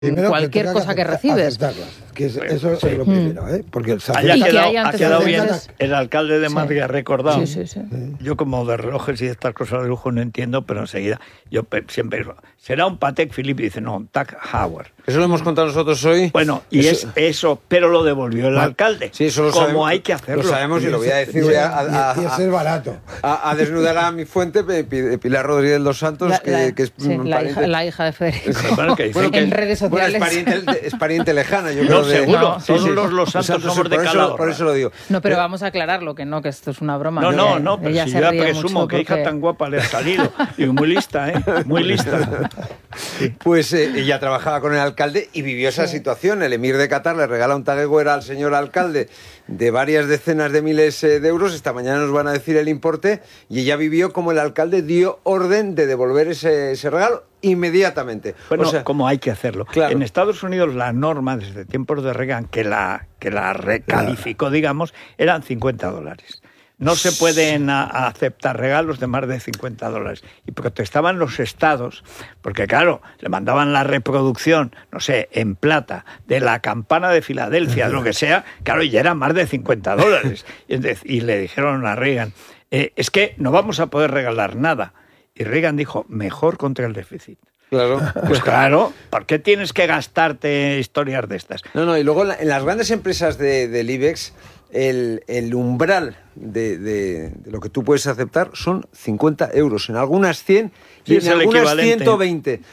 Primero, cualquier cosa que recibes. Que eso es lo primero, ¿eh? Porque ha quedado bien el alcalde de Madrid, ha recordado. Sí. Yo como de relojes y de estas cosas de lujo no entiendo, pero enseguida yo siempre digo, será un Patek Philippe, y dice, no, un Tag Heuer. Eso lo hemos contado nosotros hoy. Bueno, y eso, pero lo devolvió el alcalde. Sí, eso lo como sabemos, hay que hacerlo. Lo sabemos y lo voy a decir. Y eso es barato. A desnudar a mi fuente, Pilar Rodríguez dos Santos, que es la hija de Federico. Bueno, que dicen en redes sociales. Bueno, es pariente lejana, yo no, creo. Seguro, todos los santos somos de Calahorra. Por eso lo digo. No, pero vamos a aclararlo, que esto es una broma. No, pero si yo presumo que hija tan guapa le ha salido. Y muy lista, muy lista. Sí. Pues ella trabajaba con el alcalde y vivió esa situación. El emir de Qatar le regala un Tag Heuer al señor alcalde de varias decenas de miles de euros. Esta mañana nos van a decir el importe. Y ella vivió como el alcalde dio orden de devolver ese regalo inmediatamente. Bueno, como hay que hacerlo. Claro. En Estados Unidos la norma, desde tiempos de Reagan, que la recalificó, digamos, eran $50. No se pueden aceptar regalos de más de $50. Y protestaban los estados, porque claro, le mandaban la reproducción, no sé, en plata, de la campana de Filadelfia, de lo que sea, claro, y ya eran más de $50. Y le dijeron a Reagan, es que no vamos a poder regalar nada. Y Reagan dijo, mejor contra el déficit. Claro. Pues claro, ¿por qué tienes que gastarte historias de estas? No, y luego en las grandes empresas del IBEX, el umbral de lo que tú puedes aceptar son 50 euros, en algunas 100 y en algunas 120.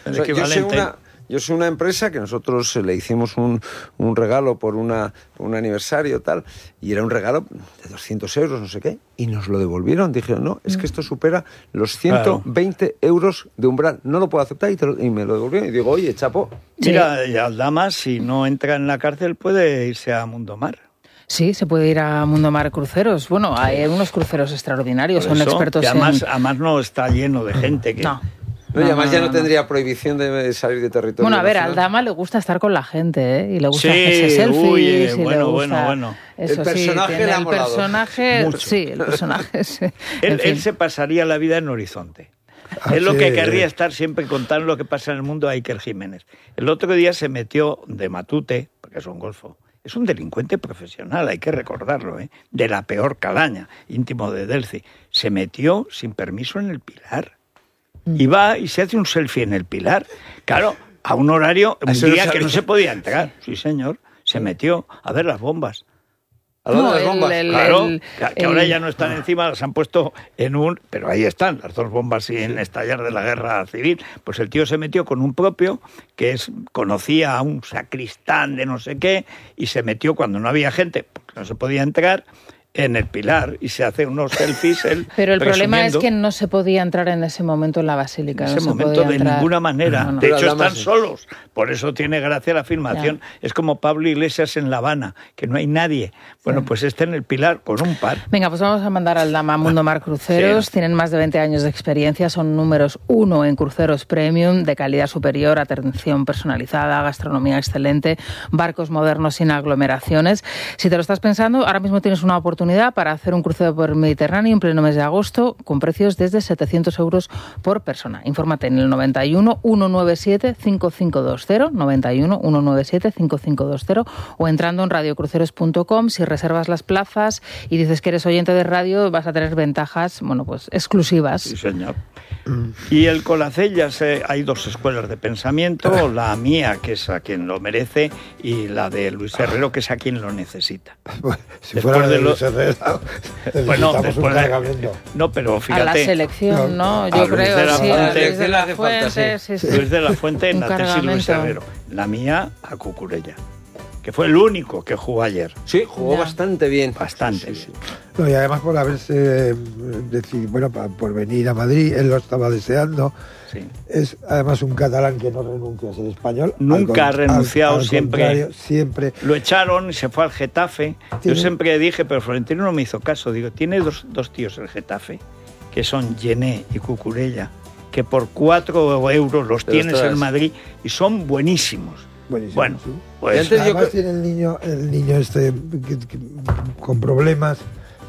Yo soy una empresa que nosotros le hicimos un regalo por un aniversario tal, y era un regalo de 200 euros, no sé qué, y nos lo devolvieron. Dijeron, no, es que esto supera los 120 euros de umbral, no lo puedo aceptar, y me lo devolvieron. Y digo, oye, chapo. Mira, y Aldama, si no entra en la cárcel, puede irse a Mundomar. Sí, se puede ir a Mundomar Cruceros. Bueno, hay unos cruceros extraordinarios, son expertos además no está lleno de gente que... No. No, y además ya no tendría prohibición de salir de territorio. Bueno, a ver, nacional. Al Dama le gusta estar con la gente, ¿eh? Y le gusta hacerse selfies. Bueno. Eso el personaje le ha molado. El personaje, sí. Él se pasaría la vida en Horizonte. Es lo que querría estar siempre contando lo que pasa en el mundo a Iker Jiménez. El otro día se metió de Matute, porque es un golfo. Es un delincuente profesional, hay que recordarlo, de la peor calaña, íntimo de Delci. Se metió sin permiso en el Pilar. Y va y se hace un selfie en el Pilar. Claro, a un horario, un día que no se podía entrar. Sí, señor. Se metió a ver las bombas. ¿A dónde las bombas? Claro, que ahora ya no están encima, las han puesto en un... Pero ahí están, las dos bombas sin estallar de la guerra civil. Pues el tío se metió con un propio, conocía a un sacristán de no sé qué, y se metió cuando no había gente, porque no se podía entrar, en el Pilar, y se hace unos selfies. Pero el problema es que no se podía entrar en ese momento en la basílica. En ese momento de ninguna manera. No. De hecho, están solos. Por eso tiene gracia la afirmación. Ya. Es como Pablo Iglesias en La Habana, que no hay nadie. Bueno, pues en el Pilar con un par. Venga, pues vamos a mandar al Dama Mundomar Cruceros. Sí. Tienen más de 20 años de experiencia. Son números 1 en cruceros premium, de calidad superior, atención personalizada, gastronomía excelente, barcos modernos sin aglomeraciones. Si te lo estás pensando, ahora mismo tienes una oportunidad para hacer un crucero por el Mediterráneo en pleno mes de agosto con precios desde 700 euros por persona. Infórmate en el 91 197 5520, 91 197 5520, o entrando en radiocruceros.com. Si reservas las plazas y dices que eres oyente de radio, vas a tener ventajas, pues exclusivas. Sí, señor. Y el Colacelles, hay dos escuelas de pensamiento, la mía, que es a quien lo merece, y la de Luis Herrero, que es a quien lo necesita. Si fuera de Luis Herrero, después no, pero fíjate. A la selección, ¿no? Yo creo, sí. A Luis de la Fuente, sí. Luis de la Fuente en la tesis Luis Herrero. La mía, a Cucurella, que fue el único que jugó ayer. Sí, jugó bastante bien. Bastante bien. No, y además por haberse decidido, por venir a Madrid, él lo estaba deseando. Sí. Es además un catalán que no renuncia a ser español. Nunca ha renunciado, siempre. Siempre. Lo echaron y se fue al Getafe. Yo siempre dije, pero Florentino no me hizo caso. Digo, tiene dos tíos el Getafe, que son Gené y Cucurella, que por 4 euros los tienes en Madrid y son buenísimos. Buenísimo, bueno, sí. pues además tiene el niño con problemas,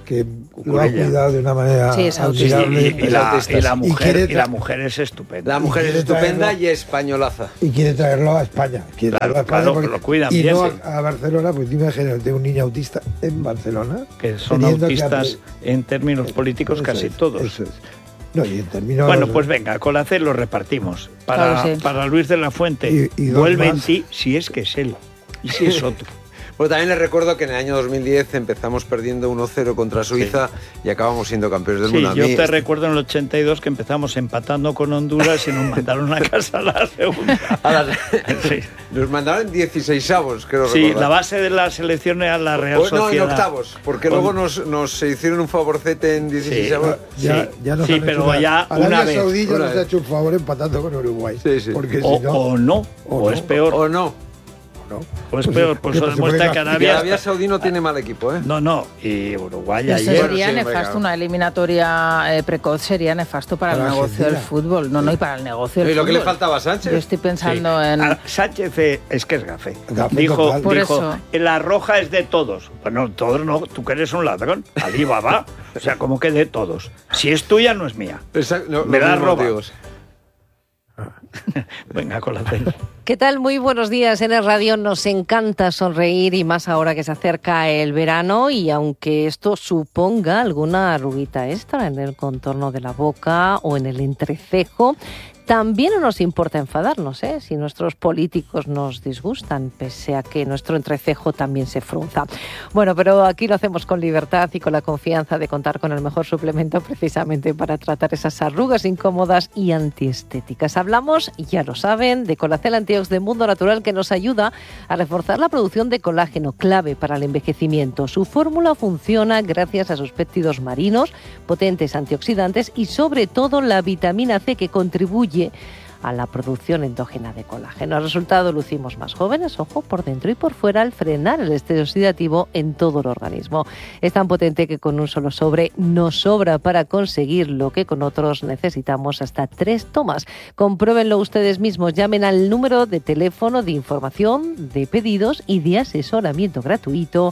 que lo ha cuidado de una manera admirable. Y la mujer es estupenda. La mujer es estupenda y españolaza. Y quiere traerlo a España. Claro, lo cuidan y bien. No a Barcelona, pues imagínate un niño autista en Barcelona. Que son autistas en términos políticos casi todos. Eso es. No, y en términos... Bueno, pues venga, con la C lo repartimos. Para Luis de la Fuente, vuelve en ti si es que es él. Y si es otro. Pues también les recuerdo que en el año 2010 empezamos perdiendo 1-0 contra Suiza y acabamos siendo campeones del mundo. Yo te recuerdo en el 82 que empezamos empatando con Honduras y nos mandaron a casa a la segunda. Nos mandaron en 16avos, creo recordar. Sí, la base de la selección era la Real Sociedad. No, en octavos, porque luego nos hicieron un favorcete en 16avos. Sí, pero ya una vez. Arabia Saudí nos ha hecho un favor empatando con Uruguay. Sí. Porque o es peor. O no. Pues peor, pues eso demuestra que Arabia Saudí no tiene mal equipo, ¿eh? No, y Uruguay ayer... Eso sería nefasto, una eliminatoria precoz sería nefasto para el negocio del fútbol. No, y para el negocio del fútbol. ¿Y lo que le faltaba a Sánchez? Yo estoy pensando en... Sánchez es que es gafe. Dijo, la roja es de todos. Bueno, todos no, tú que eres un ladrón. Alibaba, o sea, como que de todos. Si es tuya, no es mía. Me la roba. Venga, con la C. ¿Qué tal? Muy buenos días. En el radio nos encanta sonreír y más ahora que se acerca el verano y aunque esto suponga alguna arruguita extra en el contorno de la boca o en el entrecejo, también no nos importa enfadarnos, si nuestros políticos nos disgustan, pese a que nuestro entrecejo también se frunza. Bueno, pero aquí lo hacemos con libertad y con la confianza de contar con el mejor suplemento precisamente para tratar esas arrugas incómodas y antiestéticas. Hablamos, ya lo saben, de Colacel Antiox de Mundo Natural, que nos ayuda a reforzar la producción de colágeno, clave para el envejecimiento. Su fórmula funciona gracias a sus péptidos marinos, potentes antioxidantes y sobre todo la vitamina C, que contribuye a la producción endógena de colágeno. Al resultado, lucimos más jóvenes, ojo, por dentro y por fuera, al frenar el estrés oxidativo en todo el organismo. Es tan potente que con un solo sobre nos sobra para conseguir lo que con otros necesitamos hasta 3 tomas. Compruébenlo ustedes mismos, llamen al número de teléfono de información, de pedidos y de asesoramiento gratuito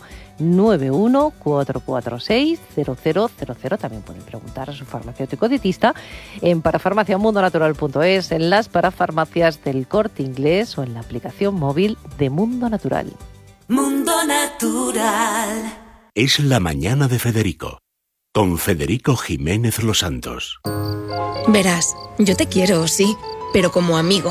914460000. También pueden preguntar a su farmacéutico dietista en parafarmaciamundonatural.es, en las parafarmacias del Corte Inglés o en la aplicación móvil de Mundo Natural. Mundo Natural. Es la mañana de Federico, con Federico Jiménez Los Santos. Verás, yo te quiero, sí, pero como amigo.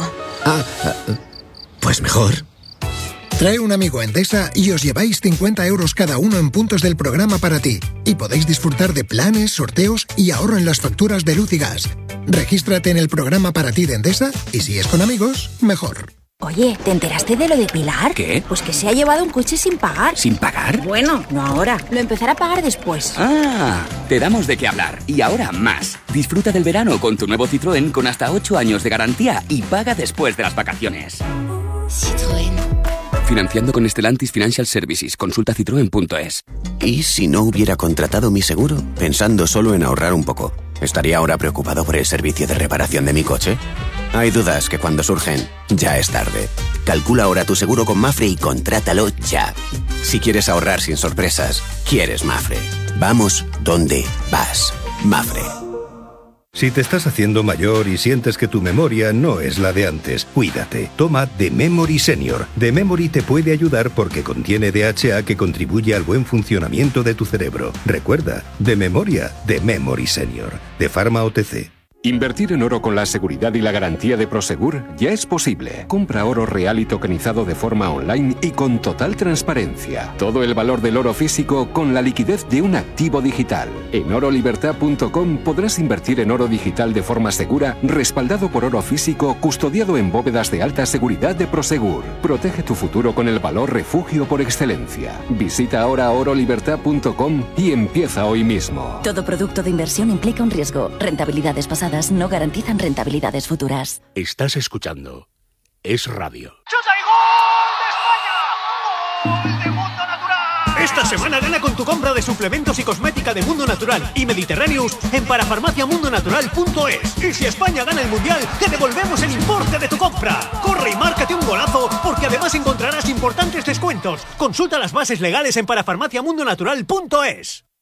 Pues mejor. Trae un amigo a Endesa y os lleváis 50 euros cada uno en puntos del programa para ti. Y podéis disfrutar de planes, sorteos y ahorro en las facturas de luz y gas. Regístrate en el programa para ti de Endesa y si es con amigos, mejor. Oye, ¿te enteraste de lo de Pilar? ¿Qué? Pues que se ha llevado un coche sin pagar. ¿Sin pagar? Bueno, no ahora. Lo empezará a pagar después. Te damos de qué hablar. Y ahora más. Disfruta del verano con tu nuevo Citroën con hasta 8 años de garantía y paga después de las vacaciones. Citroën. Financiando con Stellantis Financial Services. Consulta citroen.es. ¿Y si no hubiera contratado mi seguro? Pensando solo en ahorrar un poco. ¿Estaría ahora preocupado por el servicio de reparación de mi coche? Hay dudas que cuando surgen, ya es tarde. Calcula ahora tu seguro con Mafre y contrátalo ya. Si quieres ahorrar sin sorpresas, quieres Mafre. Vamos donde vas. Mafre. Si te estás haciendo mayor y sientes que tu memoria no es la de antes, cuídate. Toma The Memory Senior. The Memory te puede ayudar porque contiene DHA que contribuye al buen funcionamiento de tu cerebro. Recuerda, de memoria, The Memory Senior. De Pharma OTC. Invertir en oro con la seguridad y la garantía de Prosegur ya es posible. Compra oro real y tokenizado de forma online y con total transparencia. Todo el valor del oro físico con la liquidez de un activo digital. En orolibertad.com podrás invertir en oro digital de forma segura, respaldado por oro físico, custodiado en bóvedas de alta seguridad de Prosegur. Protege tu futuro con el valor refugio por excelencia. Visita ahora orolibertad.com y empieza hoy mismo. Todo producto de inversión implica un riesgo. Rentabilidades pasadas no garantizan rentabilidades futuras. Estás escuchando Es Radio. ¡Chuta y gol de España! ¡Gol de Mundo Natural! Esta semana gana con tu compra de suplementos y cosmética de Mundo Natural y Mediterraneous en parafarmaciamundonatural.es. Y si España gana el Mundial, te devolvemos el importe de tu compra. Corre y márcate un golazo, porque además encontrarás importantes descuentos. Consulta las bases legales en parafarmaciamundonatural.es.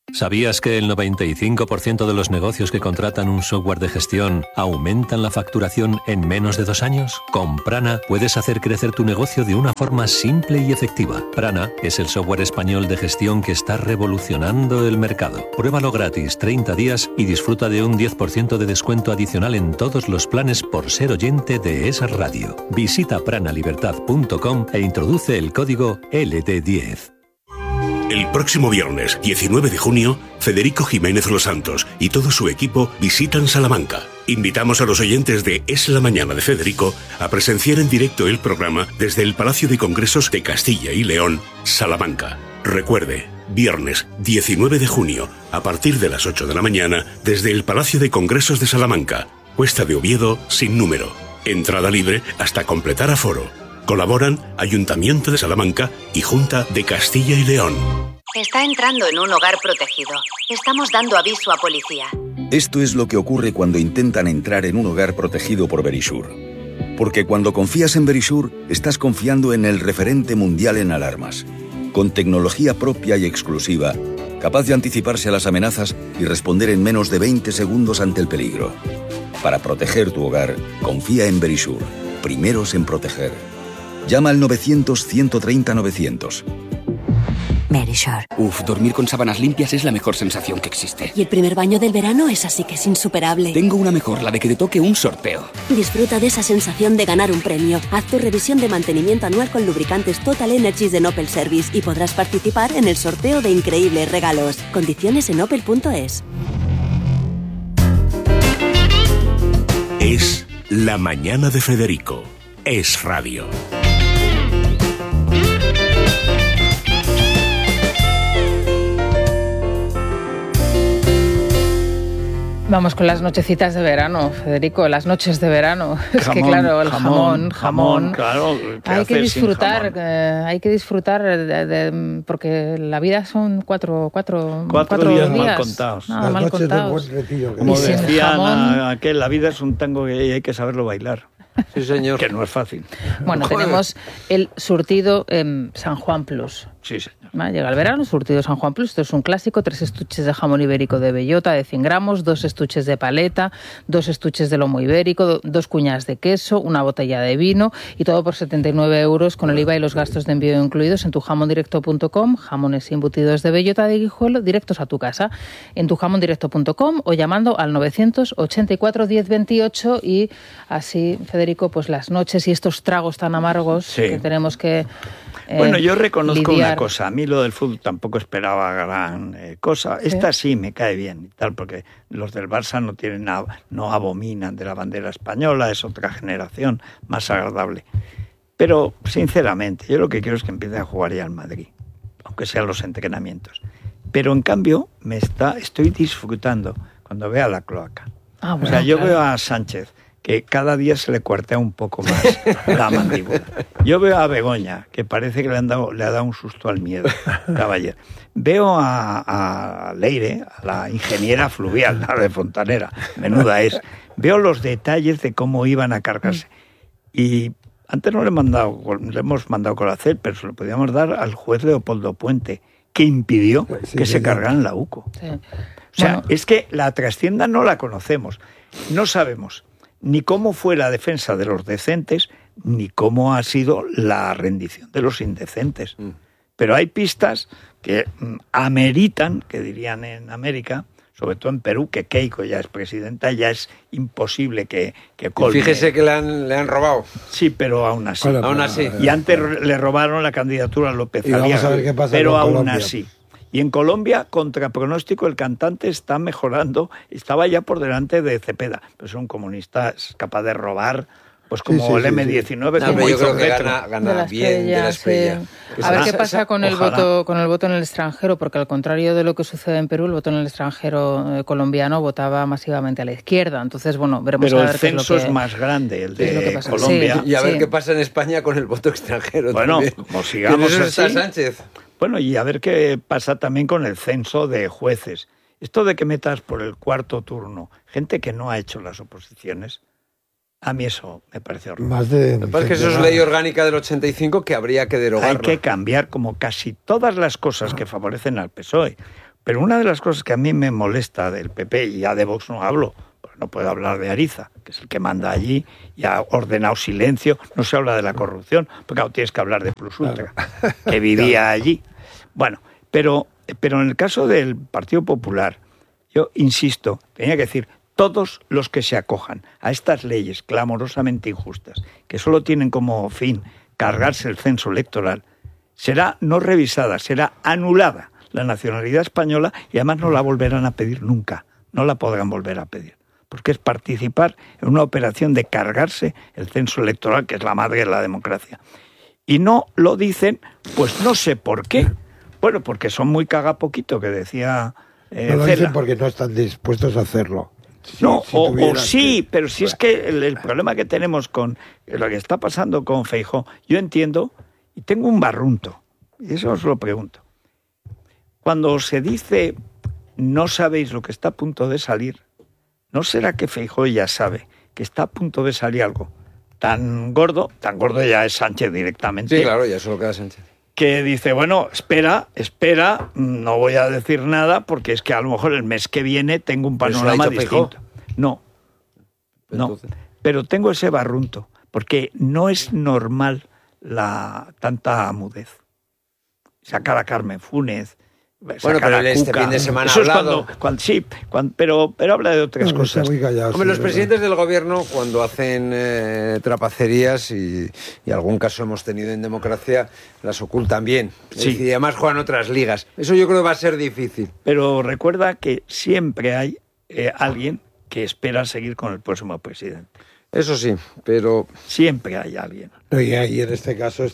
¿Sabías que el 95% de los negocios que contratan un software de gestión aumentan la facturación en menos de 2 años? Con Prana puedes hacer crecer tu negocio de una forma simple y efectiva. Prana es el software español de gestión que está revolucionando el mercado. Pruébalo gratis 30 días y disfruta de un 10% de descuento adicional en todos los planes por ser oyente de ES Radio. Visita pranalibertad.com e introduce el código LD10. El próximo viernes, 19 de junio, Federico Jiménez Los Santos y todo su equipo visitan Salamanca. Invitamos a los oyentes de Es la Mañana de Federico a presenciar en directo el programa desde el Palacio de Congresos de Castilla y León, Salamanca. Recuerde, viernes 19 de junio, a partir de las 8 de la mañana, desde el Palacio de Congresos de Salamanca, Cuesta de Oviedo, sin número. Entrada libre hasta completar aforo. Colaboran Ayuntamiento de Salamanca y Junta de Castilla y León. Está entrando en un hogar protegido. Estamos dando aviso a policía. Esto es lo que ocurre cuando intentan entrar en un hogar protegido por Verisure. Porque cuando confías en Verisure, estás confiando en el referente mundial en alarmas. Con tecnología propia y exclusiva, capaz de anticiparse a las amenazas y responder en menos de 20 segundos ante el peligro. Para proteger tu hogar, confía en Verisure. Primeros en proteger. Llama al 900-130-900. Verisure. Dormir con sábanas limpias es la mejor sensación que existe. Y el primer baño del verano es así que es insuperable. Tengo una mejor, la de que te toque un sorteo. Disfruta de esa sensación de ganar un premio. Haz tu revisión de mantenimiento anual con lubricantes Total Energies de Opel Service y podrás participar en el sorteo de increíbles regalos. Condiciones en opel.es. Es la mañana de Federico. Es Radio. Vamos con las nochecitas de verano, Federico, las noches de verano. Es que claro, el jamón. Claro, hay que disfrutar, porque la vida son cuatro días mal contados. Las mal noches contados. de buen retiro. Como decían aquel, la vida es un tango y hay que saberlo bailar. Sí, señor. Que no es fácil. Bueno, tenemos el surtido San Juan Plus. Sí, señor. Llega el verano, surtido San Juan Plus. Esto es un clásico: 3 estuches de jamón ibérico de bellota de 100 gramos, 2 estuches de paleta, 2 estuches de lomo ibérico, 2 cuñas de queso, una botella de vino, y todo por 79 euros con el IVA y los gastos de envío incluidos en tujamondirecto.com. Jamones y embutidos de bellota de Guijuelo directos a tu casa en tujamondirecto.com o llamando al 984 10 28. Y así, Federico, pues las noches y estos tragos tan amargos que tenemos que bueno, yo reconozco lidiar. una cosa. A mí lo del fútbol tampoco esperaba gran cosa. ¿Sí? Esta sí me cae bien y tal, porque los del Barça no abominan de la bandera española, es otra generación más agradable. Pero, sinceramente, yo lo que quiero es que empiece a jugar ya al Madrid, aunque sean los entrenamientos. Pero, en cambio, estoy disfrutando cuando veo a la cloaca. Bueno, o sea, yo veo a Sánchez, que cada día se le cuartea un poco más la mandíbula. Yo veo a Begoña, que parece que le ha dado un susto al miedo, caballero. Veo a Leire, a la ingeniera fluvial, la de Fontanera, menuda es. Veo los detalles de cómo iban a cargarse. Y antes no le hemos mandado Colacel, pero se lo podíamos dar al juez Leopoldo Puente, que impidió que se cargaran la UCO. Sí. O sea, es que la trastienda no la conocemos, no sabemos ni cómo fue la defensa de los decentes, ni cómo ha sido la rendición de los indecentes. Pero hay pistas que ameritan, que dirían en América, sobre todo en Perú, que Keiko ya es presidenta, ya es imposible que colme. Fíjese que le han robado. Sí, pero aún así. Bueno, aún así. Y antes le robaron la candidatura a López Aliaga. Vamos a ver qué pasa pero aún Colombia. Así. Y en Colombia, contra pronóstico, el cantante está mejorando. Estaba ya por delante de Cepeda. Pero es un comunista, es capaz de robar, pues como el M19. No, como yo hizo creo que Petro. gana bien de la Espriella. A ver qué pasa con el voto en el extranjero, porque al contrario de lo que sucede en Perú, el voto en el extranjero colombiano votaba masivamente a la izquierda. Entonces, bueno, veremos pero a ver el censo es más grande, el de Colombia. Y a ver qué pasa en España con el voto extranjero. Bueno, también. como sigamos ¿En eso así. está Sánchez? Bueno, y a ver qué pasa también con el censo de jueces. Esto de que metas por el cuarto turno gente que no ha hecho las oposiciones, a mí eso me parece horrible. Me parece que eso es ley orgánica del 85 que habría que derogarla. Hay que cambiar como casi todas las cosas que favorecen al PSOE. Pero una de las cosas que a mí me molesta del PP, y ya de Vox no hablo, porque no puedo hablar de Ariza, que es el que manda allí y ha ordenado silencio, no se habla de la corrupción, porque claro, tienes que hablar de Plus Ultra, que vivía allí. Bueno, pero en el caso del Partido Popular, yo insisto, tenía que decir, todos los que se acojan a estas leyes clamorosamente injustas, que solo tienen como fin cargarse el censo electoral, será no revisada, será anulada la nacionalidad española y además no la volverán a pedir nunca, no la podrán volver a pedir, porque es participar en una operación de cargarse el censo electoral, que es la madre de la democracia. Y no lo dicen, pues no sé por qué. Bueno, porque son muy cagapoquito, que decía no lo dicen porque no están dispuestos a hacerlo. Sí, pero si es que el problema que tenemos con lo que está pasando con Feijóo, yo entiendo, y tengo un barrunto, y eso os lo pregunto. Cuando se dice no sabéis lo que está a punto de salir, ¿no será que Feijóo ya sabe que está a punto de salir algo tan gordo ya es Sánchez directamente? Sí, claro, ya solo queda Sánchez. Que dice, bueno, espera, no voy a decir nada porque es que a lo mejor el mes que viene tengo un panorama distinto. No, pero tengo ese barrunto, porque no es normal tanta mudez. Sacar a Carmen Funes, bueno, pero este fin de semana eso ha hablado. Pero habla de otras cosas. Hombre, los presidentes del gobierno, cuando hacen trapacerías, y algún caso hemos tenido en democracia, las ocultan bien. Sí. Y además juegan otras ligas. Eso yo creo que va a ser difícil. Pero recuerda que siempre hay alguien que espera seguir con el próximo presidente. Eso sí, pero... Siempre hay alguien. No, y en este caso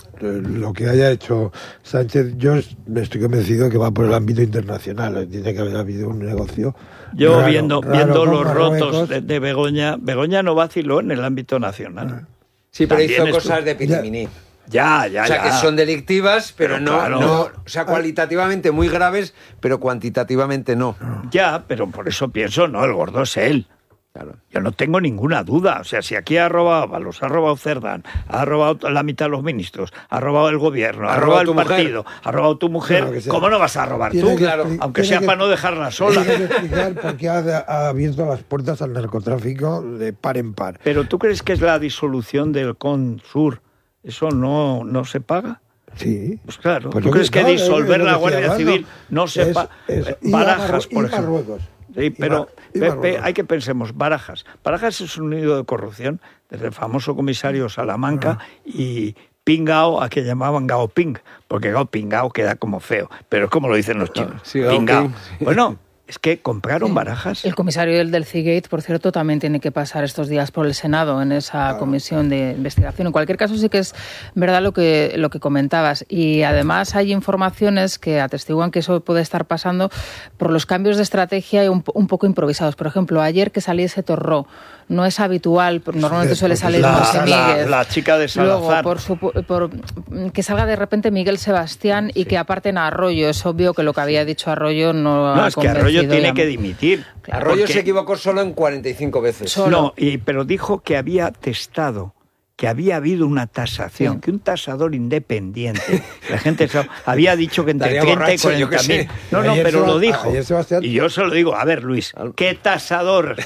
lo que haya hecho Sánchez, yo me estoy convencido que va por el ámbito internacional. Tiene que haber habido un negocio. Yo raro, viendo los Marruecos. rotos de Begoña no vaciló en el ámbito nacional. Sí, pero También hizo cosas de pitiminí. Ya. O sea, que son delictivas, pero no, o sea, cualitativamente muy graves, pero cuantitativamente no. Ya, pero por eso pienso, el gordo es él. Claro. Yo no tengo ninguna duda. O sea, si aquí ha robado Ábalos, ha robado Cerdán, ha robado la mitad de los ministros, ha robado el gobierno, ha robado el partido, ha robado tu mujer, ¿cómo no vas a robar tú? Claro. Aunque sea para no dejarla sola. Tiene que explicar por qué ha abierto las puertas al narcotráfico de par en par. Pero ¿tú crees que es la disolución del CONSUR? ¿Eso no se paga? Sí. Pues claro. ¿Tú crees que disolver la Guardia Civil no se paga? Barajas, por ejemplo. Sí, pero Pepe, hay que pensemos, Barajas es un nido de corrupción, desde el famoso comisario Salamanca y Pingao, a que llamaban Gao Ping, porque Gao Pingao queda como feo, pero es como lo dicen los chinos. Sí, Pingao. Bueno, es que compraron Barajas. El comisario del Seagate, por cierto, también tiene que pasar estos días por el Senado en esa comisión de investigación. En cualquier caso, sí que es verdad lo que comentabas. Y además hay informaciones que atestiguan que eso puede estar pasando por los cambios de estrategia un poco improvisados. Por ejemplo, ayer que saliese Torró, no es habitual, normalmente suele salir José Miguel. La chica de Salazar. Luego, por que salga de repente Miguel Sebastián y que aparten a Arroyo. Es obvio que lo que había dicho Arroyo no ha es que Arroyo tiene que dimitir. Claro, Arroyo se equivocó solo en 45 veces. Pero dijo que había testado, que había habido una tasación, que un tasador independiente, la gente había dicho que entre 30 y 40.000. Pero lo dijo. Y yo se lo digo, a ver, Luis, ¿qué tasador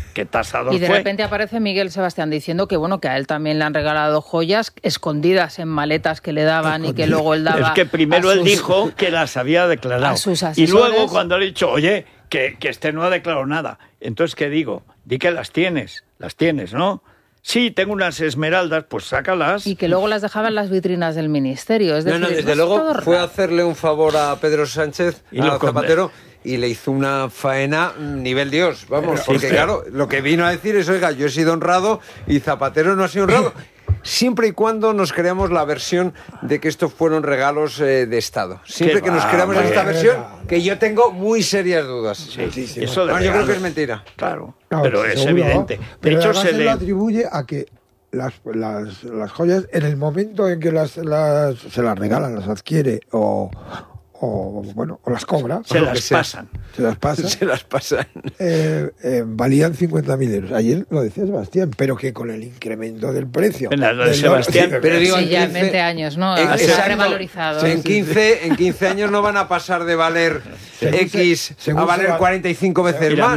y de repente aparece Miguel Sebastián diciendo que que a él también le han regalado joyas escondidas en maletas que le daban y que luego él daba. Es que primero él dijo que las había declarado. A sus asesores. Y luego cuando le he dicho, oye, que este no ha declarado nada. Entonces, ¿qué digo? Di que las tienes, ¿no? Sí, tengo unas esmeraldas, pues sácalas. Y que luego las dejaba en las vitrinas del ministerio. Es decir, desde luego fue a hacerle un favor a Pedro Sánchez, a Zapatero, y le hizo una faena nivel Dios. Vamos, porque claro, lo que vino a decir es, oiga, yo he sido honrado y Zapatero no ha sido honrado. Siempre y cuando nos creamos la versión de que estos fueron regalos de Estado. Siempre que nos creamos esta versión, que yo tengo muy serias dudas. Sí. Eso yo creo que es mentira. Claro, pero es evidente. De hecho, se le atribuye a que las joyas, en el momento en que se las regalan, las adquiere o o las cobra. Se las pasan. Se las pasan. Se las pasan. Valían 50.000 euros. Ayer lo decía Sebastián, pero que con el incremento del precio. Lo de Sebastián, pero digo, sí, ya en 20 años, ¿no? Se ha revalorizado. En 15 años no van a pasar de valer X a valer 45 veces más.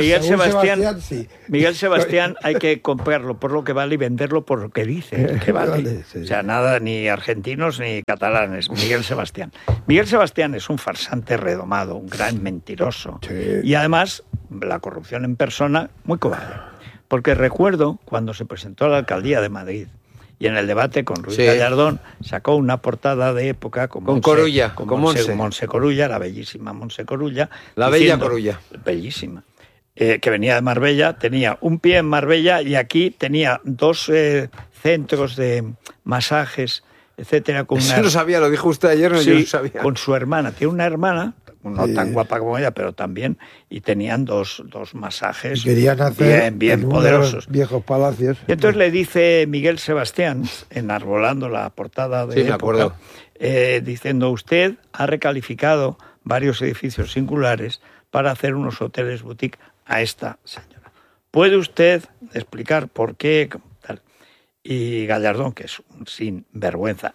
Miguel Sebastián hay que comprarlo por lo que vale y venderlo por lo que dice que vale. O sea, nada, ni argentinos ni catalanes. Miguel Sebastián. Miguel Sebastián es un farsante redomado, un gran mentiroso. Sí. Y además, la corrupción en persona, muy cobarde. Porque recuerdo cuando se presentó a la alcaldía de Madrid y en el debate con Ruiz Gallardón sacó una portada de época con Corulla, con Montse Corulla, la bellísima Montse Corulla. La bella Corulla. Bellísima. Que venía de Marbella, tenía un pie en Marbella y aquí tenía 2 centros de masajes, etcétera. Eso no sabía, lo dijo usted ayer, yo no sabía. Con su hermana. Tiene una hermana, no tan guapa como ella, pero también, y tenían dos masajes querían hacer bien poderosos. Viejos palacios. Y entonces le dice Miguel Sebastián, enarbolando la portada de época, diciendo: usted ha recalificado varios edificios singulares para hacer unos hoteles boutique a esta señora. ¿Puede usted explicar por qué? Tal. Y Gallardón, que es un sinvergüenza,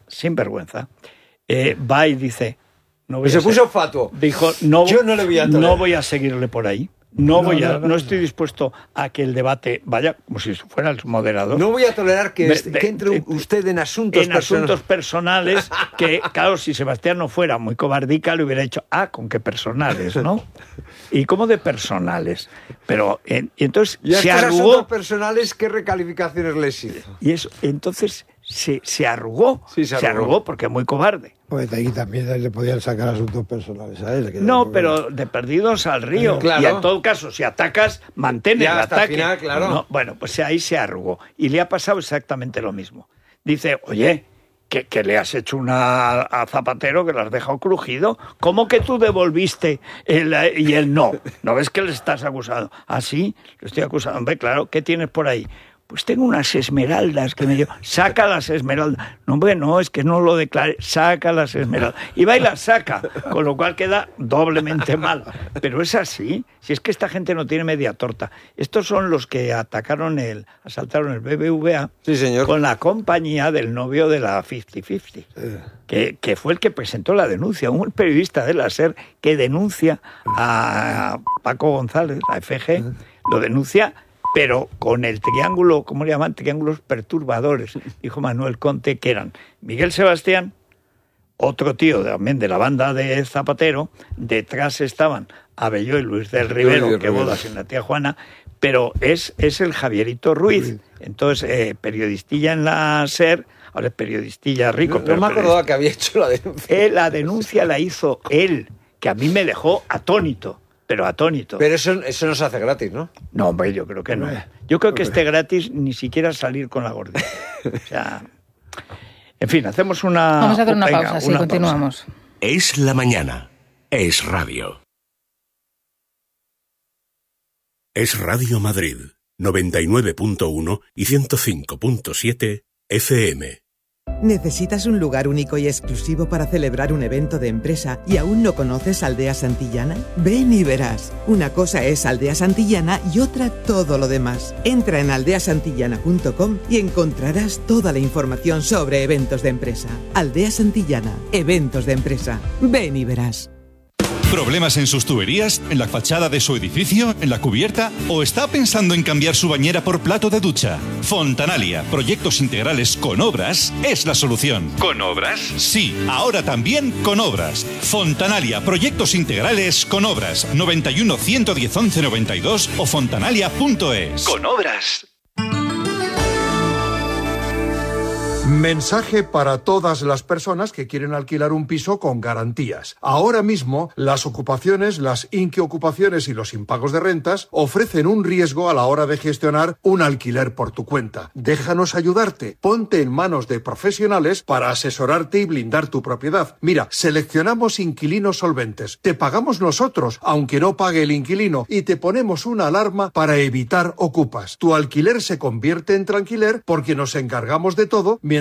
va y dice... se puso fatuo. Dijo, yo no le voy a tolerar. No voy a seguirle por ahí. No estoy dispuesto a que el debate vaya como si fuera el moderador. No voy a tolerar que entre usted en asuntos personales. Que, claro, si Sebastián no fuera muy cobardica, le hubiera dicho, ¿con qué personales, no? ¿Y cómo de personales? Pero, y entonces ¿y a se estos arrugó. Asuntos personales, ¿qué recalificaciones les hizo? Y eso, entonces se arrugó. Sí, se arrugó porque es muy cobarde. Pues ahí también le podían sacar asuntos personales a él. No, pero de perdidos al río. Claro. Y en todo caso, si atacas, mantén el ataque. Final, claro. No, bueno, pues ahí se arrugó. Y le ha pasado exactamente lo mismo. Dice, oye, que le has hecho una a Zapatero que lo has dejado crujido. ¿Cómo que tú devolviste y él no? ¿No ves que le estás acusando? ¿Ah, sí? Lo estoy acusando. Hombre, claro, ¿qué tienes por ahí? Pues tengo unas esmeraldas que me dio. Saca las esmeraldas. No, hombre, no, es que no lo declaré. Saca las esmeraldas. Y va y las saca, con lo cual queda doblemente mal. Pero es así. Si es que esta gente no tiene media torta. Estos son los que asaltaron el BBVA, sí, señor, con la compañía del novio de la 50-50. Que fue el que presentó la denuncia. Un periodista de la SER que denuncia a Paco González, la FG, lo denuncia, pero con el triángulo, ¿cómo le llaman? Triángulos perturbadores, dijo Manuel Conte, que eran Miguel Sebastián, otro tío también de la banda de Zapatero, detrás estaban Abelló y Luis del Rivero, que bodas en la tía Juana, pero es el Javierito Ruiz. Entonces, periodistilla en la SER, ahora es periodistilla rico. No me acordaba que había hecho la denuncia. La denuncia la hizo él, que a mí me dejó atónito. Pero atónito. Pero eso no se hace gratis, ¿no? No, hombre, yo creo que no. Yo creo que esté gratis ni siquiera salir con la gordita. O sea, en fin, hacemos una... Vamos a hacer una pausa, sí, continuamos. Es la mañana. Es radio. Es Radio Madrid, 99.1 y 105.7 FM. ¿Necesitas un lugar único y exclusivo para celebrar un evento de empresa y aún no conoces Aldea Santillana? Ven y verás. Una cosa es Aldea Santillana y otra todo lo demás. Entra en aldeasantillana.com y encontrarás toda la información sobre eventos de empresa. Aldea Santillana, eventos de empresa. Ven y verás. ¿Problemas en sus tuberías? ¿En la fachada de su edificio? ¿En la cubierta? ¿O está pensando en cambiar su bañera por plato de ducha? Fontanalia, proyectos integrales con obras, es la solución. ¿Con obras? Sí, ahora también con obras. Fontanalia, proyectos integrales con obras. 91 110 11 92 o fontanalia.es. Con obras. Mensaje para todas las personas que quieren alquilar un piso con garantías. Ahora mismo, las ocupaciones, las inquiocupaciones y los impagos de rentas ofrecen un riesgo a la hora de gestionar un alquiler por tu cuenta. Déjanos ayudarte. Ponte en manos de profesionales para asesorarte y blindar tu propiedad. Mira, seleccionamos inquilinos solventes. Te pagamos nosotros, aunque no pague el inquilino, y te ponemos una alarma para evitar ocupas. Tu alquiler se convierte en tranquiler porque nos encargamos de todo mientras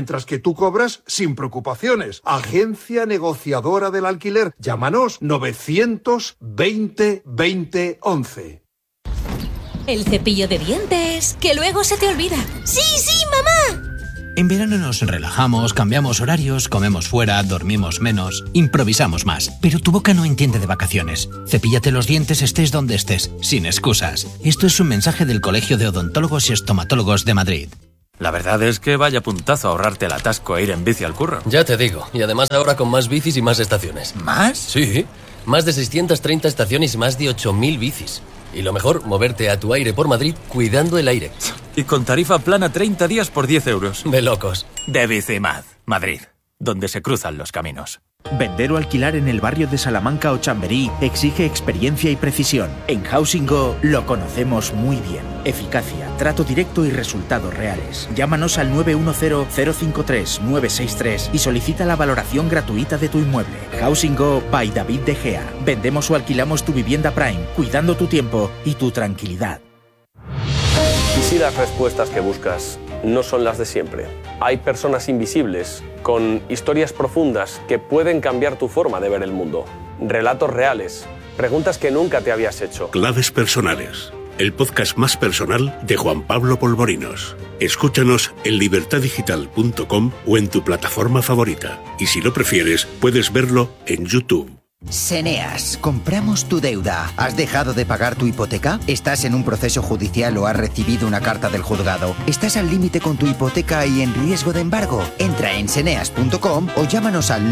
mientras que tú cobras sin preocupaciones. Agencia negociadora del alquiler. Llámanos 920 20 11. El cepillo de dientes, que luego se te olvida. ¡Sí, sí, mamá! En verano nos relajamos, cambiamos horarios, comemos fuera, dormimos menos, improvisamos más. Pero tu boca no entiende de vacaciones. Cepíllate los dientes estés donde estés, sin excusas. Esto es un mensaje del Colegio de Odontólogos y Estomatólogos de Madrid. La verdad es que vaya puntazo ahorrarte el atasco e ir en bici al curro. Ya te digo, y además ahora con más bicis y más estaciones. ¿Más? Sí, más de 630 estaciones y más de 8.000 bicis. Y lo mejor, moverte a tu aire por Madrid cuidando el aire. Y con tarifa plana 30 días por 10 euros. De locos. De Bicimad, Madrid, donde se cruzan los caminos. Vender o alquilar en el barrio de Salamanca o Chamberí exige experiencia y precisión. En Housing Go lo conocemos muy bien. Eficacia, trato directo y resultados reales. Llámanos al 910-053-963 y solicita la valoración gratuita de tu inmueble. Housing Go by David De Gea. Vendemos o alquilamos tu vivienda Prime, cuidando tu tiempo y tu tranquilidad. ¿Y si las respuestas que buscas no son las de siempre? Hay personas invisibles, con historias profundas que pueden cambiar tu forma de ver el mundo. Relatos reales, preguntas que nunca te habías hecho. Claves personales, el podcast más personal de Juan Pablo Polvorinos. Escúchanos en libertaddigital.com o en tu plataforma favorita. Y si lo prefieres, puedes verlo en YouTube. Seneas, compramos tu deuda. ¿Has dejado de pagar tu hipoteca? ¿Estás en un proceso judicial o has recibido una carta del juzgado? ¿Estás al límite con tu hipoteca y en riesgo de embargo? Entra en seneas.com o llámanos al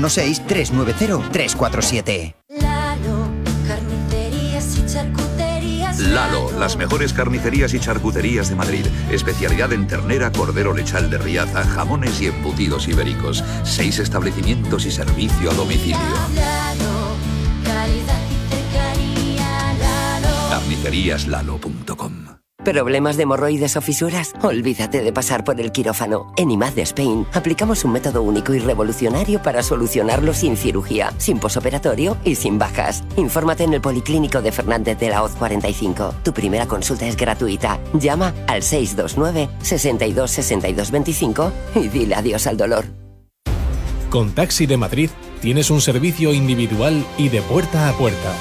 916-390-347. Lalo, las mejores carnicerías y charcuterías de Madrid. Especialidad en ternera, cordero lechal de Riaza, jamones y embutidos ibéricos. 6 establecimientos y servicio a domicilio. Carniceríaslalo.com. ¿Problemas de hemorroides o fisuras? Olvídate de pasar por el quirófano. En IMAD de Spain aplicamos un método único y revolucionario para solucionarlo sin cirugía, sin posoperatorio y sin bajas. Infórmate en el Policlínico de Fernández de la Hoz 45. Tu primera consulta es gratuita. Llama al 629 62 62 25 y dile adiós al dolor. Con Taxi de Madrid tienes un servicio individual y de puerta a puerta.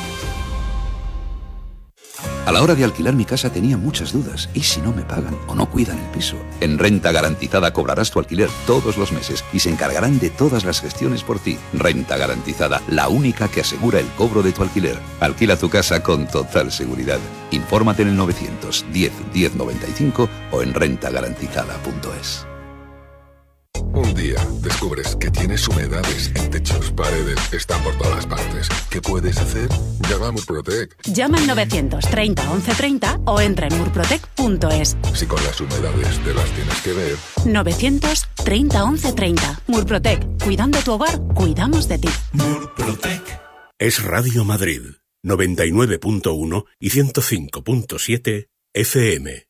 A la hora de alquilar mi casa tenía muchas dudas. ¿Y si no me pagan o no cuidan el piso? En Renta Garantizada cobrarás tu alquiler todos los meses y se encargarán de todas las gestiones por ti. Renta Garantizada, la única que asegura el cobro de tu alquiler. Alquila tu casa con total seguridad. Infórmate en el 910 1095 o en rentagarantizada.es. Un día descubres que tienes humedades en techos, paredes, están por todas partes. ¿Qué puedes hacer? Llama a Murprotec. Llama al 930 1130 o entra en murprotec.es. Si con las humedades te las tienes que ver. 930 1130. Murprotec. Cuidando tu hogar, cuidamos de ti. Murprotec. Es Radio Madrid, 99.1 y 105.7 FM.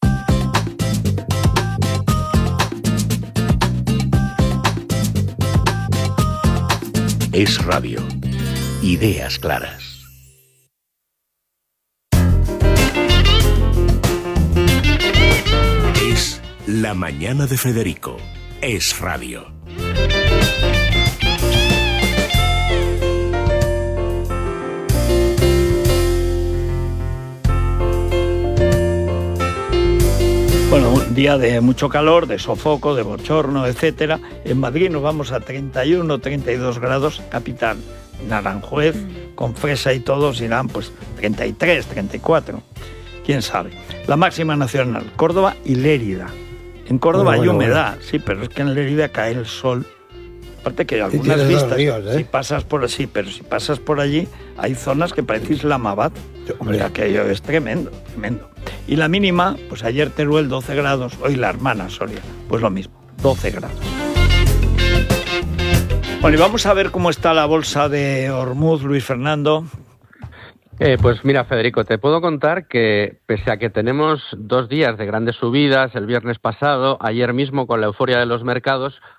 Es Radio. Ideas claras. Es La Mañana de Federico. Es Radio. Bueno, un día de mucho calor, de sofoco, de bochorno, etcétera. En Madrid nos vamos a 31, 32 grados, capital. En Aranjuez, con fresa y todos irán pues 33, 34. ¿Quién sabe? La máxima nacional, Córdoba y Lérida. En Córdoba hay humedad, sí, pero es que en Lérida cae el sol. Aparte que hay algunas vistas, ríos, si pasas por así, pero si pasas por allí, hay zonas que parece Islamabad. Aquello es tremendo, tremendo. Y la mínima, pues ayer Teruel 12 grados, hoy la hermana Soria, pues lo mismo, 12 grados. Bueno, y vamos a ver cómo está la bolsa de Ormuz, Luis Fernando. Pues mira, Federico, te puedo contar que pese a que tenemos 2 días de grandes subidas, el viernes pasado, ayer mismo con la euforia de los mercados,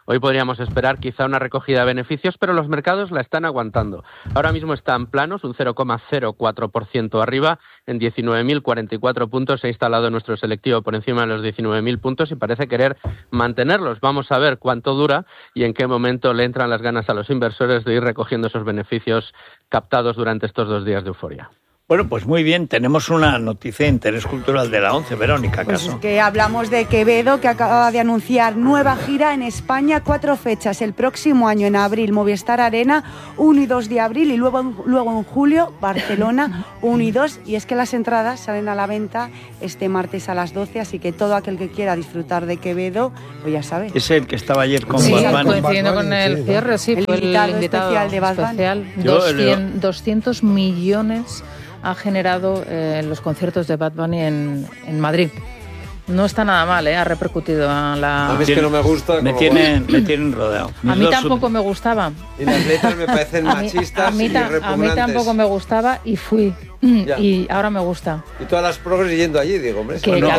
Hoy podríamos esperar quizá una recogida de beneficios, pero los mercados la están aguantando. Ahora mismo están planos, un 0,04% arriba, en 19.044 puntos. Se ha instalado nuestro selectivo por encima de los 19.000 puntos y parece querer mantenerlos. Vamos a ver cuánto dura y en qué momento le entran las ganas a los inversores de ir recogiendo esos beneficios captados durante estos 2 días de euforia. Bueno, pues muy bien, tenemos una noticia de interés cultural de la 11, Verónica, ¿acaso? Pues es que hablamos de Quevedo, que acaba de anunciar nueva gira en España, 4 fechas, el próximo año en abril, Movistar Arena, 1 y 2 de abril, y luego en julio, Barcelona, 1 y 2, y es que las entradas salen a la venta este martes a las 12, así que todo aquel que quiera disfrutar de Quevedo, pues ya sabe. Es el que estaba ayer con Bad Bunny. Sí, coincidiendo con el cierre, sí, el fue invitado el invitado especial de Bad Bunny. 200 millones ha generado los conciertos de Bad Bunny en Madrid. No está nada mal, ha repercutido a la... A mí es que no me gusta. Me tienen rodeado. A mí tampoco me gustaba. Y las letras me parecen machistas y repugnantes. A mí tampoco me gustaba y fui. Ya. Y ahora me gusta. Y todas las progres yendo allí, digo, hombre.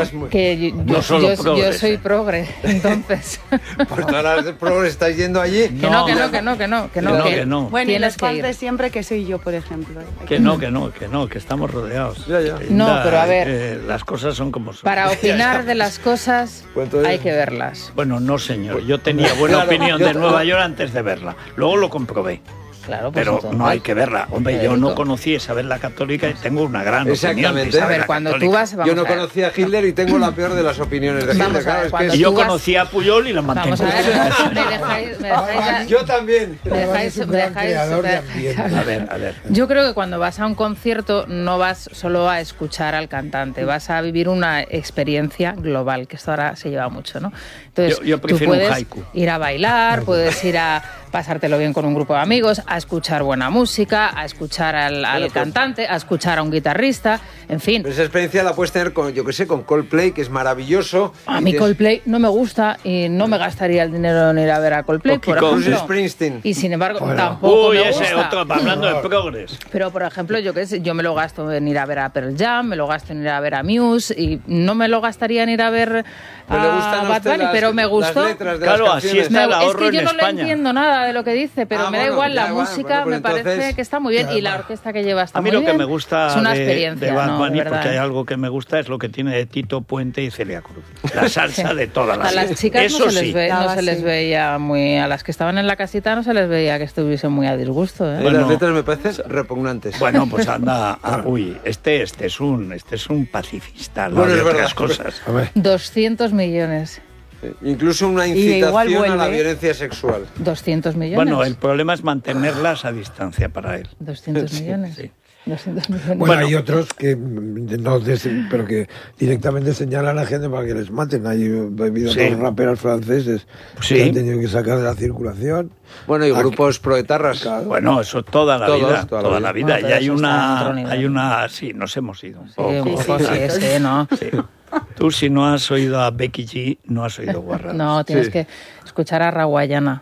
Yo soy progre, entonces. Pues todas las progres estáis yendo allí. Que no. Bueno, y los que fans ir. de siempre, que soy yo, por ejemplo. Que estamos rodeados. Ya. No, pero a ver. Las cosas son como son. Para opinar de las cosas hay que verlas. Bueno, no señor, yo tenía buena opinión de Nueva York antes de verla. Luego lo comprobé. Claro, pues pero no hay que verla. Hombre, yo no conocí Isabel la Católica y tengo una gran opinión. A ver, cuando tú vas... Yo no conocía a Hitler y tengo la peor de las opiniones de Hitler. Claro, y yo conocí a Puyol y la mantengo. Vamos a ver, me dejáis yo también. A ver. Yo creo que cuando vas a un concierto no vas solo a escuchar al cantante, vas a vivir una experiencia global, que esto ahora se lleva mucho, ¿no? Entonces, yo prefiero tú puedes un haiku. Ir a bailar, puedes ir a pasártelo bien con un grupo de amigos, a escuchar buena música, a escuchar al cantante, a escuchar a un guitarrista, en fin. Pero esa experiencia la puedes tener con, con Coldplay, que es maravilloso. A mí Coldplay no me gusta y no me gastaría el dinero en ir a ver a Coldplay, por ejemplo. Springsteen. Y sin embargo, tampoco me gusta. Ese otro, hablando de progres. Pero, por ejemplo, yo me lo gasto en ir a ver a Pearl Jam, me lo gasto en ir a ver a Muse y no me lo gastaría en ir a ver a Bad Bunny, pero me gustó. Claro, así está el ahorro en España. Es que yo no le entiendo nada de lo que dice, pero me da igual, la música me parece que está muy bien y la orquesta que lleva está muy bien. A mí lo que me gusta es una experiencia, de Bad Bunny, porque hay algo que me gusta, es lo que tiene de Tito Puente y Celia Cruz. La salsa de todas las... A las chicas no se les veía muy... A las que estaban en la casita no se les veía que estuviesen muy a disgusto. Bueno, las letras me parecen repugnantes. Bueno, pues anda... Este es un pacifista, no de otras cosas. 200 millones. Incluso una incitación a la violencia sexual. 200 millones. Bueno, el problema es mantenerlas a distancia para él. 200 millones. Sí. 200 millones. Bueno, hay otros que pero que directamente señalan a gente para que les maten. Hay habido dos raperos franceses que han tenido que sacar de la circulación. Bueno, y grupos proetarras. Claro. Bueno, eso toda la vida. Toda la vida. No, y hay una... Sí, nos hemos ido un poco. Sí, ¿no? Sí. Tú, si no has oído a Becky G, no has oído guarradas. No, tienes que escuchar a Raguayana.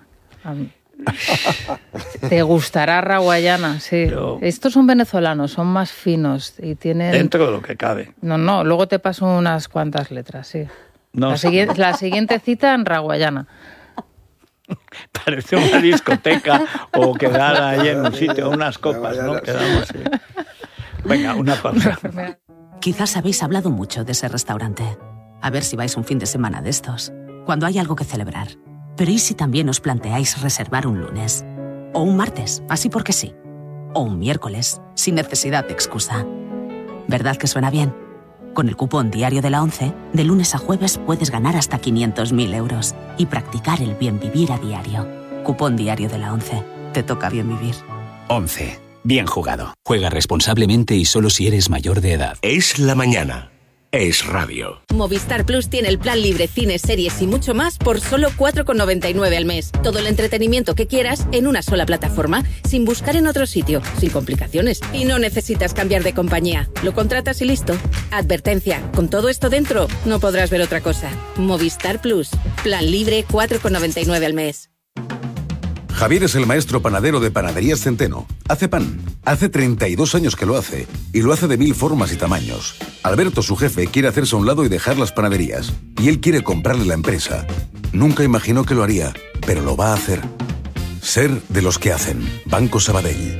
Te gustará Raguayana, sí. Estos son venezolanos, son más finos y tienen... Dentro de lo que cabe. No, luego te paso unas cuantas letras, sí. La siguiente cita en Raguayana. Parece una discoteca o quedar ahí en un sitio, unas copas, ¿no? Quedamos así. Venga, una pausa. Quizás habéis hablado mucho de ese restaurante. A ver si vais un fin de semana de estos, cuando hay algo que celebrar. Pero ¿y si también os planteáis reservar un lunes? O un martes, así porque sí. O un miércoles, sin necesidad de excusa. ¿Verdad que suena bien? Con el cupón diario de la 11, de lunes a jueves puedes ganar hasta 500.000 euros y practicar el bien vivir a diario. Cupón diario de la 11. Te toca bien vivir. 11. Bien jugado. Juega responsablemente y solo si eres mayor de edad. Es la mañana. Es radio. Movistar Plus tiene el plan libre, cines, series y mucho más por solo 4,99 al mes. Todo el entretenimiento que quieras en una sola plataforma, sin buscar en otro sitio, sin complicaciones. Y no necesitas cambiar de compañía. Lo contratas y listo. Advertencia, con todo esto dentro, no podrás ver otra cosa. Movistar Plus. Plan libre, 4,99 al mes. Javier es el maestro panadero de Panaderías Centeno. Hace pan. Hace 32 años que lo hace. Y lo hace de 1000 formas y tamaños. Alberto, su jefe, quiere hacerse a un lado y dejar las panaderías. Y él quiere comprarle la empresa. Nunca imaginó que lo haría. pero lo va a hacer. Ser de los que hacen. Banco Sabadell.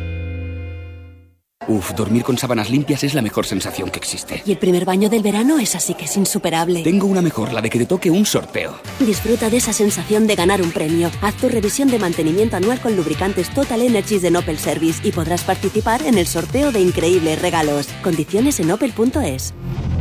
Dormir con sábanas limpias es la mejor sensación que existe. Y el primer baño del verano es así que es insuperable. Tengo una mejor, la de que te toque un sorteo. Disfruta de esa sensación de ganar un premio. Haz tu revisión de mantenimiento anual con lubricantes Total Energies de Opel Service y podrás participar en el sorteo de increíbles regalos. Condiciones en opel.es.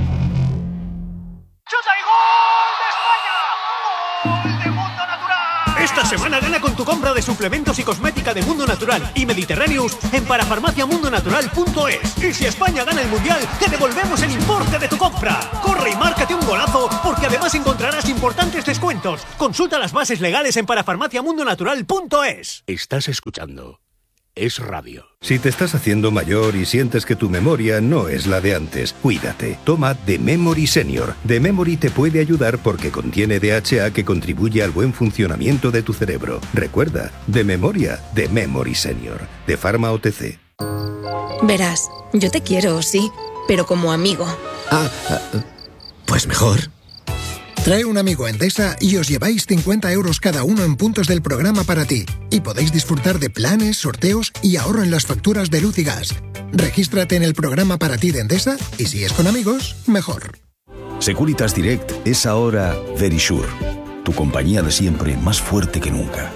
Esta semana gana con tu compra de suplementos y cosmética de Mundo Natural y Mediterráneos en parafarmaciamundonatural.es. Y si España gana el Mundial, te devolvemos el importe de tu compra. Corre y márcate un golazo, porque además encontrarás importantes descuentos. Consulta las bases legales en parafarmaciamundonatural.es. Estás escuchando Es Radio. Si te estás haciendo mayor y sientes que tu memoria no es la de antes, cuídate. Toma The Memory Senior. The Memory te puede ayudar porque contiene DHA que contribuye al buen funcionamiento de tu cerebro. Recuerda, de memoria, The Memory Senior. De Pharma OTC. Verás, yo te quiero, sí, pero como amigo. Pues mejor. Trae un amigo a Endesa y os lleváis 50 euros cada uno en puntos del programa para ti. Y podéis disfrutar de planes, sorteos y ahorro en las facturas de luz y gas. Regístrate en el programa para ti de Endesa y si es con amigos, mejor. Securitas Direct es ahora Verisure, tu compañía de siempre más fuerte que nunca.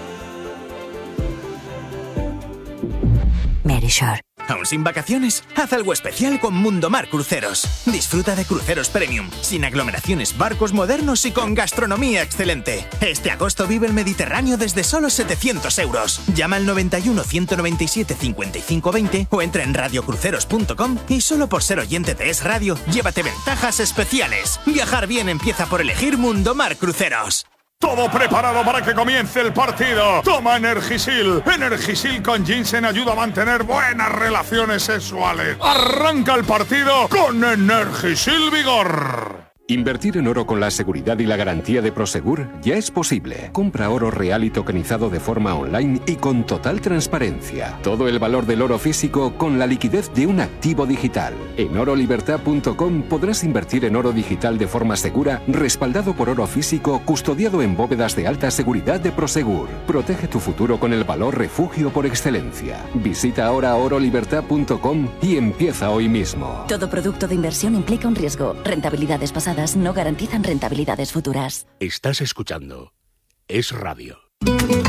Verisure. ¿Aún sin vacaciones? Haz algo especial con Mundomar Cruceros. Disfruta de cruceros premium, sin aglomeraciones, barcos modernos y con gastronomía excelente. Este agosto vive el Mediterráneo desde solo 700 euros. Llama al 91 197 55 20 o entra en radiocruceros.com y solo por ser oyente de Es Radio, llévate ventajas especiales. Viajar bien empieza por elegir Mundomar Cruceros. Todo preparado para que comience el partido. Toma Energisil. Energisil con ginseng ayuda a mantener buenas relaciones sexuales. Arranca el partido con Energisil Vigor. Invertir en oro con la seguridad y la garantía de Prosegur ya es posible. Compra oro real y tokenizado de forma online y con total transparencia. Todo el valor del oro físico con la liquidez de un activo digital. En orolibertad.com podrás invertir en oro digital de forma segura, respaldado por oro físico, custodiado en bóvedas de alta seguridad de Prosegur. Protege tu futuro con el valor refugio por excelencia. Visita ahora orolibertad.com y empieza hoy mismo. Todo producto de inversión implica un riesgo. Rentabilidades pasadas no garantizan rentabilidades futuras. Estás escuchando Es Radio.